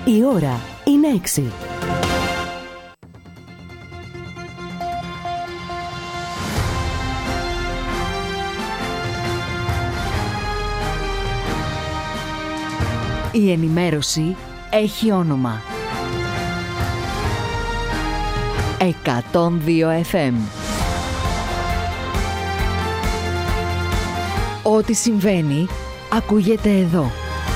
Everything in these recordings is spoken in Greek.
Η ώρα είναι 6. Η ενημέρωση έχει όνομα. 102 FM. Ό,τι συμβαίνει, ακούγεται εδώ.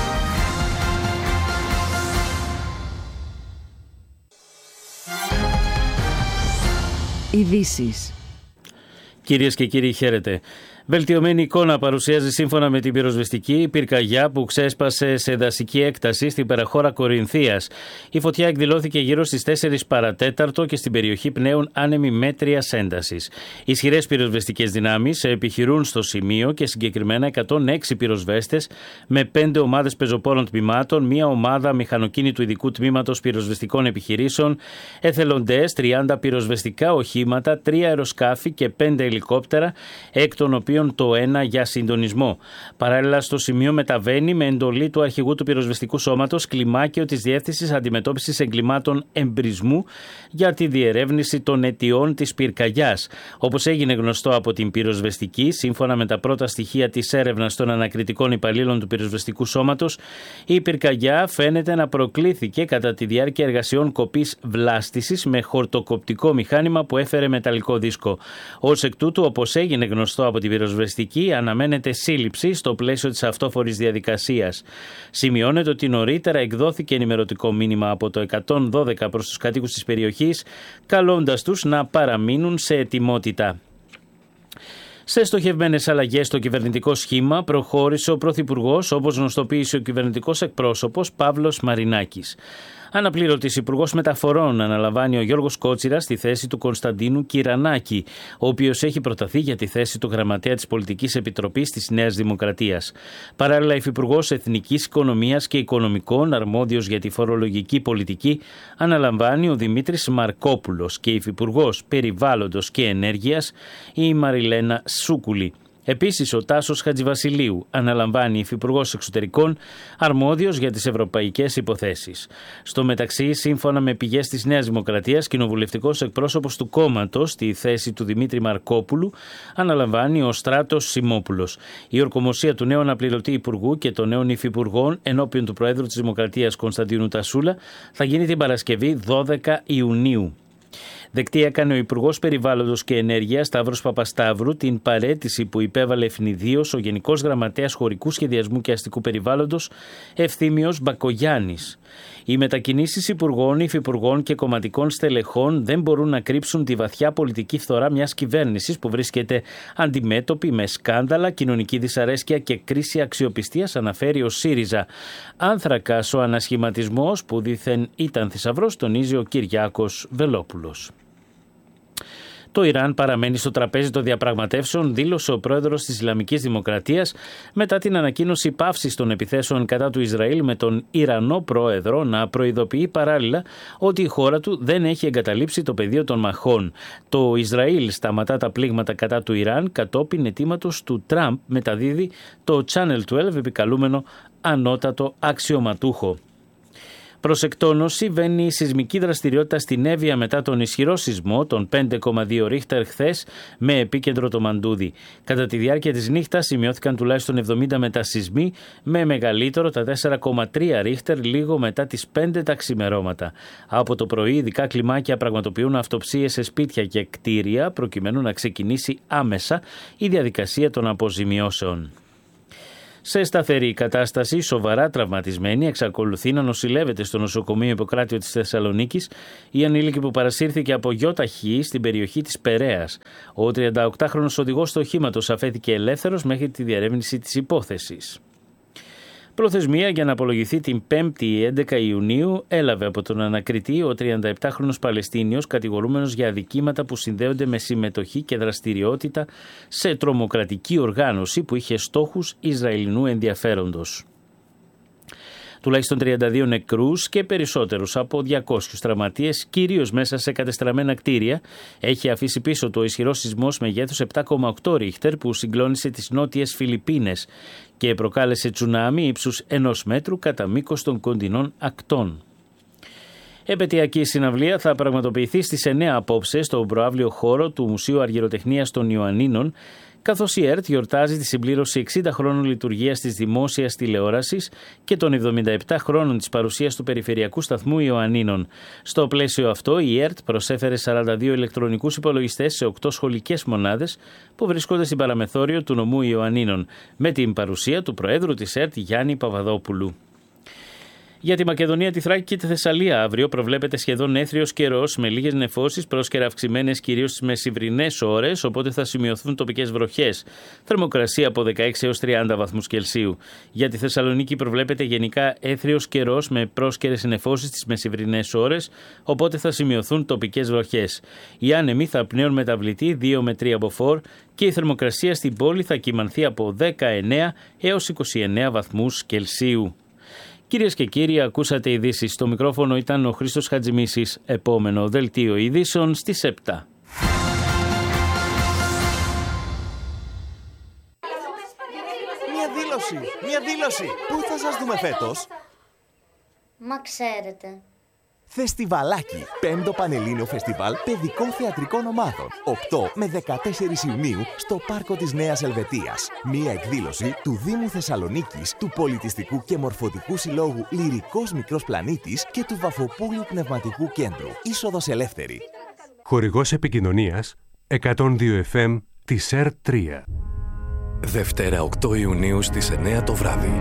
Ειδήσεις. Κυρίες και κύριοι, χαίρετε. Βελτιωμένη εικόνα παρουσιάζει σύμφωνα με την πυροσβεστική η πυρκαγιά που ξέσπασε σε δασική έκταση στην παραχώρα Κορινθίας. Η φωτιά εκδηλώθηκε γύρω στις 4 παρατέταρτο και στην περιοχή πνέουν άνεμοι μέτριας έντασης. Ισχυρές πυροσβεστικές δυνάμεις επιχειρούν στο σημείο και συγκεκριμένα 106 πυροσβέστες με 5 ομάδες πεζοπόρων τμήματων, μία ομάδα μηχανοκίνητου ειδικού τμήματος πυροσβεστικών επιχειρήσεων, εθελοντές, 30 πυροσβεστικά οχήματα, 3 αεροσκάφη και 5 ελικόπτερα, εκ των οποίων το ένα για συντονισμό. Παράλληλα, στο σημείο μεταβαίνει με εντολή του αρχηγού του πυροσβεστικού σώματος κλιμάκιο της Διεύθυνσης Αντιμετώπισης Εγκλημάτων Εμπρισμού για τη διερεύνηση των αιτιών της πυρκαγιάς. Όπως έγινε γνωστό από την πυροσβεστική, σύμφωνα με τα πρώτα στοιχεία της έρευνας των ανακριτικών υπαλλήλων του πυροσβεστικού σώματος, η πυρκαγιά φαίνεται να προκλήθηκε κατά τη διάρκεια εργασιών κοπής βλάστησης με χορτοκοπτικό μηχάνημα που έφερε μεταλλικό δίσκο. Ως εκ τούτου, όπως έγινε γνωστό από την πυροσβεστική, αναμένεται σύλληψη στο πλαίσιο της αυτόφορης διαδικασίας. Σημειώνεται ότι νωρίτερα εκδόθηκε ενημερωτικό μήνυμα από το 112 προς τους κατοίκους της περιοχής, καλώντας τους να παραμείνουν σε ετοιμότητα. Σε στοχευμένες αλλαγές στο κυβερνητικό σχήμα προχώρησε ο Πρωθυπουργός, όπως γνωστοποίησε ο κυβερνητικός εκπρόσωπος Παύλος Μαρινάκης. Αναπληρωτής Υπουργός Μεταφορών αναλαμβάνει ο Γιώργος Κότσιρας στη θέση του Κωνσταντίνου Κυρανάκη, ο οποίος έχει προταθεί για τη θέση του Γραμματέα της Πολιτικής Επιτροπής της Νέας Δημοκρατίας. Παράλληλα, Υφυπουργός Εθνικής Οικονομίας και Οικονομικών, αρμόδιος για τη φορολογική πολιτική, αναλαμβάνει ο Δημήτρης Μαρκόπουλος και Υφυπουργός Περιβάλλοντος και Ενέργειας η Μαριλένα Σούκουλη. Επίσης, ο Τάσος Χατζηβασιλείου αναλαμβάνει υφυπουργός εξωτερικών, αρμόδιος για τις ευρωπαϊκές υποθέσεις. Στο μεταξύ, σύμφωνα με πηγές της Νέας Δημοκρατίας, κοινοβουλευτικός εκπρόσωπος του κόμματος στη θέση του Δημήτρη Μαρκόπουλου αναλαμβάνει ο Στράτος Σιμόπουλος. Η ορκομοσία του νέου αναπληρωτή υπουργού και των νέων υφυπουργών ενώπιον του Προέδρου της Δημοκρατίας Κωνσταντίνου Τασούλα θα γίνει την Παρασκευή 12 Ιουνίου. Δεκτή έκανε ο Υπουργός Περιβάλλοντος και Ενέργειας Σταύρος Παπασταύρου την παραίτηση που υπέβαλε ευνηδίως ο Γενικός Γραμματέας Χωρικού Σχεδιασμού και Αστικού Περιβάλλοντος Ευθύμιος Μπακογιάννης. Οι μετακινήσεις υπουργών, υφυπουργών και κομματικών στελεχών δεν μπορούν να κρύψουν τη βαθιά πολιτική φθορά μιας κυβέρνησης που βρίσκεται αντιμέτωπη με σκάνδαλα, κοινωνική δυσαρέσκεια και κρίση αξιοπιστίας, αναφέρει ο ΣΥΡΙΖΑ. Άνθρακας ο ανασχηματισμός που δήθεν ήταν θησαυρός, τονίζει ο Κυριάκος Βελόπουλος. Το Ιράν παραμένει στο τραπέζι των διαπραγματεύσεων, δήλωσε ο πρόεδρος της Ισλαμικής Δημοκρατίας μετά την ανακοίνωση παύσης των επιθέσεων κατά του Ισραήλ, με τον Ιρανό πρόεδρο να προειδοποιεί παράλληλα ότι η χώρα του δεν έχει εγκαταλείψει το πεδίο των μαχών. Το Ισραήλ σταματά τα πλήγματα κατά του Ιράν κατόπιν αιτήματος του Τραμπ, μεταδίδει το Channel 12 επικαλούμενο ανώτατο αξιωματούχο. Προς εκτόνωση βαίνει η σεισμική δραστηριότητα στην Εύβοια μετά τον ισχυρό σεισμό των 5,2 ρίχτερ χθες με επίκεντρο το Μαντούδι. Κατά τη διάρκεια της νύχτας σημειώθηκαν τουλάχιστον 70 μετασεισμοί με μεγαλύτερο τα 4,3 ρίχτερ λίγο μετά τις 5 τα ξημερώματα. Από το πρωί ειδικά κλιμάκια πραγματοποιούν αυτοψίες σε σπίτια και κτίρια προκειμένου να ξεκινήσει άμεσα η διαδικασία των αποζημιώσεων. Σε σταθερή κατάσταση, σοβαρά τραυματισμένη, εξακολουθεί να νοσηλεύεται στο νοσοκομείο Ιπποκράτιο της Θεσσαλονίκης η ανήλικη που παρασύρθηκε από γιοταχή στην περιοχή της Περαίας. Ο 38χρονος οδηγός του οχήματος αφέθηκε ελεύθερος μέχρι τη διερεύνηση της υπόθεσης. Προθεσμία για να απολογηθεί την 5η 11 Ιουνίου έλαβε από τον ανακριτή ο 37χρονος Παλαιστίνιος κατηγορούμενος για αδικήματα που συνδέονται με συμμετοχή και δραστηριότητα σε τρομοκρατική οργάνωση που είχε στόχους Ισραηλινού ενδιαφέροντος. Τουλάχιστον 32 νεκρούς και περισσότερους από 200 τραυματίες, κυρίως μέσα σε κατεστραμμένα κτίρια, έχει αφήσει πίσω το ισχυρό σεισμός μεγέθους 7,8 ρίχτερ που συγκλώνησε τις νότιες Φιλιππίνες και προκάλεσε τσουνάμι ύψους 1 μέτρου κατά μήκος των κοντινών ακτών. Επαιτειακή συναυλία θα πραγματοποιηθεί στις 9 απόψε στο προαύλιο χώρο του Μουσείου Αργυροτεχνίας των Ιωαννίνων, καθώς η ΕΡΤ γιορτάζει τη συμπλήρωση 60 χρόνων λειτουργίας της δημόσιας τηλεόρασης και των 77 χρόνων της παρουσίας του περιφερειακού σταθμού Ιωαννίνων. Στο πλαίσιο αυτό, η ΕΡΤ προσέφερε 42 ηλεκτρονικούς υπολογιστές σε 8 σχολικές μονάδες που βρίσκονται στην παραμεθόριο του νομού Ιωαννίνων, με την παρουσία του Προέδρου της ΕΡΤ Γιάννη Παπαδόπουλου. Για τη Μακεδονία, τη Θράκη και τη Θεσσαλία αύριο προβλέπεται σχεδόν έθριος καιρός με λίγες νεφώσεις, πρόσκαιρα αυξημένες κυρίως στις μεσημβρινές ώρες, οπότε θα σημειωθούν τοπικές βροχές. Θερμοκρασία από 16 έως 30 βαθμούς Κελσίου. Για τη Θεσσαλονίκη προβλέπεται γενικά έθριος καιρός με πρόσκαιρες νεφώσεις στις μεσημβρινές ώρες, οπότε θα σημειωθούν τοπικές βροχές. Οι άνεμοι θα πνέουν μεταβλητή 2 με 3 μποφόρ και η θερμοκρασία στην πόλη θα κυμανθεί από 19 έως 29 βαθμούς Κελσίου. Κυρίες και κύριοι, ακούσατε ειδήσεις. Στο μικρόφωνο ήταν ο Χρήστος Χατζημίσης. Επόμενο δελτίο ειδήσεων στις 7. Μια δήλωση. Πού θα σας δούμε φέτος? Μα ξέρετε. Φεστιβαλάκι. 5ο Πανελλήνιο Φεστιβάλ Παιδικών Θεατρικών Ομάδων. 8 με 14 Ιουνίου στο Πάρκο της Νέας Ελβετίας. Μία εκδήλωση του Δήμου Θεσσαλονίκης, του Πολιτιστικού και Μορφωτικού Συλλόγου Λυρικός Μικρός Πλανήτης και του Βαφοπούλιου Πνευματικού Κέντρου. Είσοδος ελεύθερη. Χορηγός επικοινωνίας 102 FM της ΕΡΤ3. Δευτέρα 8 Ιουνίου στις 9 το βράδυ.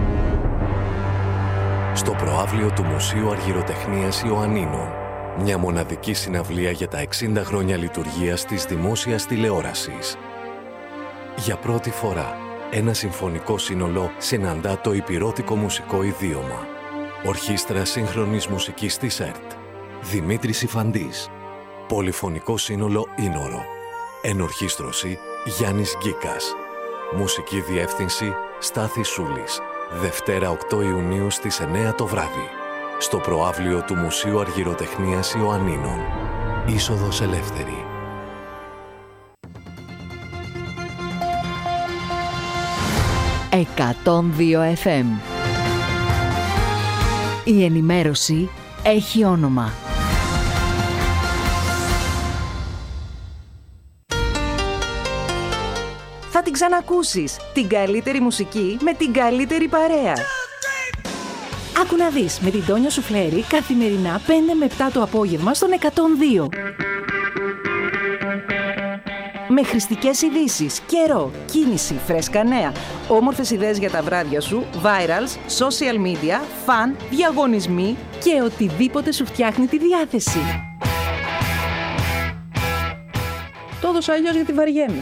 Στο προαύλιο του Μουσείου Αργυροτεχνίας Ιωαννίνων. Μια μοναδική συναυλία για τα 60 χρόνια λειτουργίας της δημόσιας τηλεόρασης. Για πρώτη φορά, ένα συμφωνικό σύνολο συναντά το υπηρώτικο μουσικό ιδίωμα. Ορχήστρα σύγχρονης μουσικής της ΕΡΤ. Δημήτρης Ιφαντής. Πολυφωνικό σύνολο Ήνορο. Ενορχήστρωση Γιάννης Γκίκας. Μουσική διεύθυνση Στάθης Σούλης. Δευτέρα 8 Ιουνίου στις 9 το βράδυ. Στο προαύλιο του Μουσείου Αργυροτεχνίας Ιωαννίνων. Είσοδος ελεύθερη. «102 FM». Η ενημέρωση έχει όνομα. Θα την ξανακούσεις. Την καλύτερη μουσική με την καλύτερη παρέα. Άκου να δεις με την Τόνια Σουφλέρη καθημερινά 5 με 7 το απόγευμα στον 102. Με χρηστικές ειδήσεις, καιρό, κίνηση, φρέσκα νέα, όμορφες ιδέες για τα βράδια σου, virals, social media, φαν, διαγωνισμοί και οτιδήποτε σου φτιάχνει τη διάθεση. Το έδωσα αλλιώς γιατί βαριέμαι.